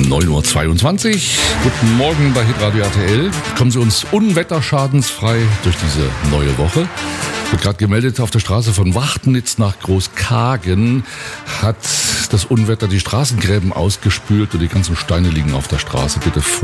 9.22 Uhr. Guten Morgen bei Hitradio RTL. Kommen Sie uns unwetterschadensfrei durch diese neue Woche. Wird gerade gemeldet, auf der Straße von Wachtnitz nach Großkagen hat das Unwetter die Straßengräben ausgespült und die ganzen Steine liegen auf der Straße. Bitte